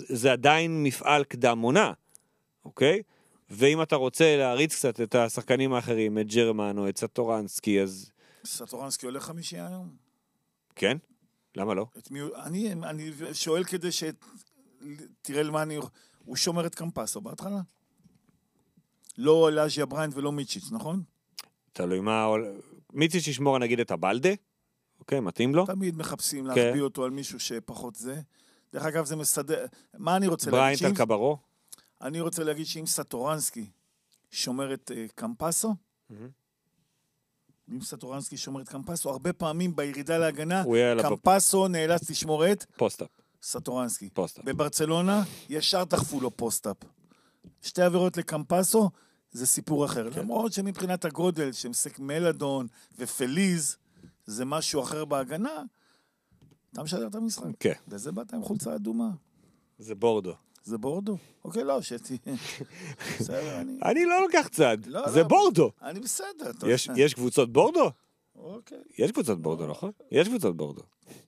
אז זה עדיין מפעל קדם עונה, אוקיי? ואם אתה רוצה להריץ קצת את השחקנים האחרים, את ג'רמן או את סטורנסקי, אז... סטורנסקי הולך 5 היום? כן? למה לא? אני שואל כדי תראה למה הוא שומר את קמפסו בהתחלה? לא לאז'יה בריינד ולא מיצ'יץ', נכון? תלוי מה... מיצ'יץ' ישמור נגיד את הבלדה? אוקיי, מתאים לו? תמיד מחפשים להחביא אותו על מישהו שפחות זה. דרך אגב, זה מסדר... מה אני רוצה להגיד? בריינט על קברו? אני רוצה להגיד שאם סטורנסקי שומר את קמפסו, אם סטורנסקי שומר את קמפסו, הרבה פעמים בירידה להגנה, קמפסו נאלץ לשמור את פוסט-אפ. סטורנסקי. פוסט-אפ. בברצלונה ישר דחפו לו פוסט-אפ. 2 עבירות לקמפסו, זה סיפור אחר. כן. למרות שמבחינת הגודל, שמסק מלאדון ופליז, זה משהו אחר בהגנה, אתה משדר את המשחק. כן. וזה באת עם חולצה אדומה. זה בורדו. זה בורדו? אוקיי, לא, שתי. בסדר, אני לא לוקח צד. זה בורדו. אני בסדר. יש קבוצות בורדו? אוקיי. יש קבוצות בורדו, נכון? יש קבוצות בורדו.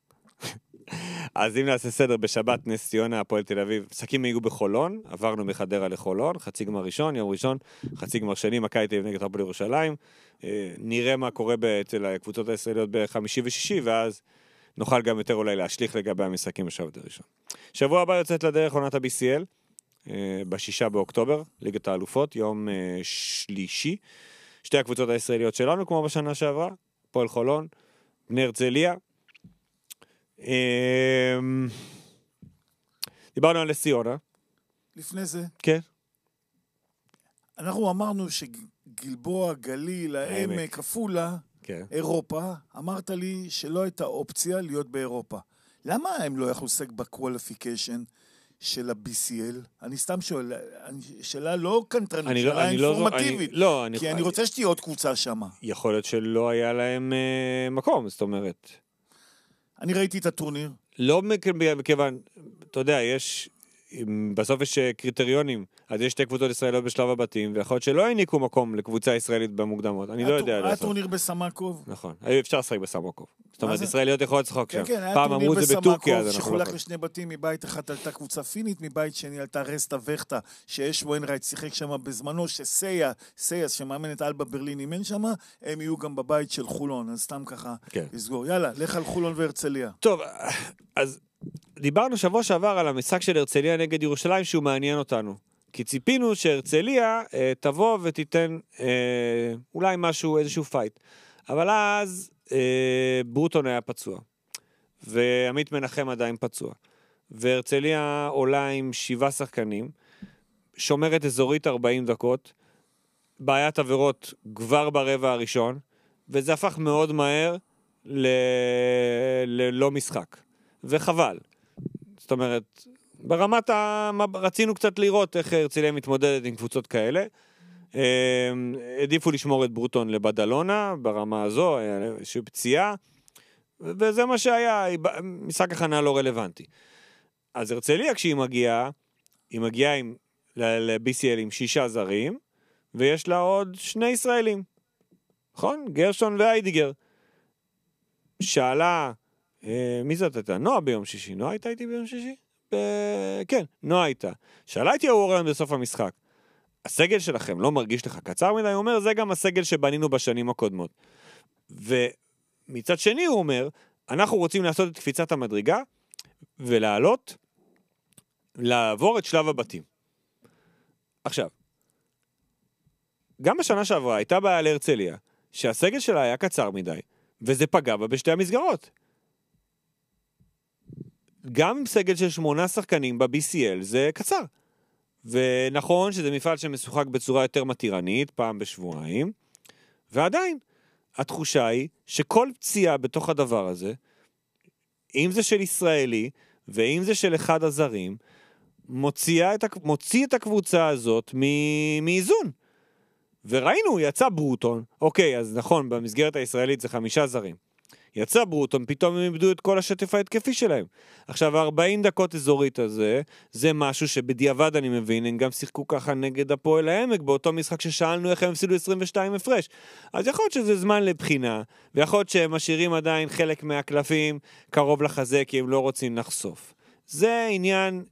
אז אם נעשה סדר, בשבת נס ציונה, הפועל תל אביב, משחקים היו בחולון, עברנו מחדרה לחולון, חצי גמר ראשון, יום ראשון, חצי גמר שני, מכבי תל אביב נגד הפועל ירושלים, נראה מה קורה אצל הקבוצות הישראליות בחמישי ושישי, ואז נוכל גם יותר אולי להשליך לגבי המשחקים בשבת הראשון. שבוע הבא יוצאת לדרך עונת ה-BCL, ב6 באוקטובר, ליגת האלופות, יום שלישי, 2 הקבוצות הישראליות שלנו, כמו בשנה שעברה, הפועל חולון, בני הרצליה, דיברנו על נס ציונה. לפני זה. כן. אנחנו אמרנו שגלבוע, גליל, העמק, עפולה, אירופה, אמרת לי שלא הייתה אופציה להיות באירופה. למה הם לא יכלו לשחק בקואליפיקיישן של ה-BCL? אני סתם שואל, שאלה לא קנטרנית, שאלה אינפורמטיבית. כי אני רוצה שתהיה עוד קבוצה שם. יכול להיות שלא היה להם מקום, זאת אומרת. אני ראיתי את הטורניר. לא מכיוון, אתה יודע, בסוף יש קריטריונים, אז יש 2 קבוצות ישראליות בשלב הבתים, ויכול להיות שלא העניקו מקום לקבוצה ישראלית במוקדמות, אני לא יודע. היה טורניר בסמקוב. נכון, אפשר לשחק בסמקוב. זאת אומרת, ישראליות יכולות לשחק שם. כן, היה טורניר בסמקוב, שחולק ל2 בתים, מבית אחד עלתה קבוצה פינית, מבית שני עלתה רסטה וכתה, שיש ווינרייט שיחק שם בזמנו, שסייס, שמאמנת אלבה ברלין אימן שם, הם יהיו גם בבית של חולון, אז סתם ככה לסגור. יאללה, לך על חולון והרצליה. טוב, אז דיברנו שבוע שעבר על המשחק של הרצליה נגד ירושלים שהוא מעניין אותנו. כי ציפינו שהרצליה תבוא ותיתן אולי משהו, איזשהו פייט. אבל אז ברוטון היה פצוע. ועמית מנחם עדיין פצוע. והרצליה עולה עם 7 שחקנים. שומרת אזורית 40 דקות. בעיית עבירות כבר ברבע הראשון. וזה הפך מאוד מהר ללא משחק. וחבל. זאת אומרת, ברמת רצינו קצת לראות איך הרצליה מתמודדת עם קבוצות כאלה. עדיפו לשמור את ברוטון לבדלונה, ברמה הזו, איזושהי פציעה, וזה מה שהיה, משחק הכנה לא רלוונטי. אז הרצליה כשהיא מגיעה, היא מגיעה ל-BCL עם 6 זרים, ויש לה עוד 2 ישראלים. נכון? גרשון ואיידיגר. שאלה, מי זאת הייתה? נועה ביום שישי. נועה הייתה איתי ביום שישי? כן, נועה הייתה. שאלה איתי אורן בסוף המשחק. הסגל שלכם לא מרגיש לך קצר מדי? הוא אומר, זה גם הסגל שבנינו בשנים הקודמות. ומצד שני הוא אומר, אנחנו רוצים לעשות את קפיצת המדרגה, ולעלות, לעבור את שלב הבתים. עכשיו, גם בשנה שעברה הייתה בעיה להרצליה, שהסגל שלה היה קצר מדי, וזה פגע בה בשתי המסגרות. גם עם סגל של 8 שחקנים ב-BCL זה קצר. ונכון שזה מפעל שמשוחק בצורה יותר מתירנית, פעם בשבועיים, ועדיין, התחושה היא שכל פציעה בתוך הדבר הזה, אם זה של ישראלי, ואם זה של אחד הזרים, מוציא את הקבוצה הזאת מאיזון. וראינו, יצא ברוטון, אוקיי, אז נכון, במסגרת הישראלית זה 5 זרים. יצא ברוטון, פתאום הם איבדו את כל השטף ההתקפי שלהם. עכשיו, 40 דקות אזורית הזה, זה משהו שבדיעבד אני מבין, הם גם שיחקו ככה נגד הפועל העמק, באותו משחק ששאלנו איך הם הפסידו 22 הפרש. אז יכול להיות שזה זמן לבחינה, ויכול להיות שהם משאירים עדיין חלק מהקלפים קרוב לחזה, כי הם לא רוצים לחשוף. זה עניין